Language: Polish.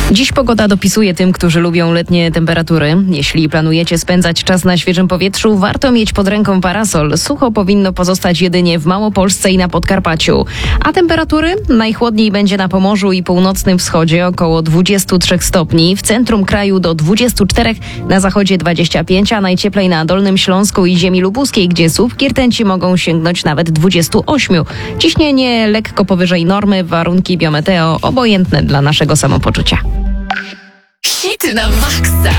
Dziś pogoda dopisuje tym, którzy lubią letnie temperatury. Jeśli planujecie spędzać czas na świeżym powietrzu, warto mieć pod ręką parasol. Sucho powinno pozostać jedynie w Małopolsce i na Podkarpaciu. A temperatury? Najchłodniej będzie na Pomorzu i północnym wschodzie, około 23 stopni. W centrum kraju do 24, na zachodzie 25, a najcieplej na Dolnym Śląsku i ziemi lubuskiej, gdzie słupki rtęci mogą sięgnąć nawet 28. Ciśnienie lekko powyżej normy, warunki biometeo obojętne dla naszego samopoczucia. Hity na maksa.